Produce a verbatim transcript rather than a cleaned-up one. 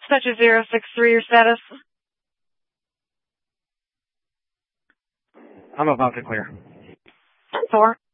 Such as zero six three, your status? I'm about to clear. Four.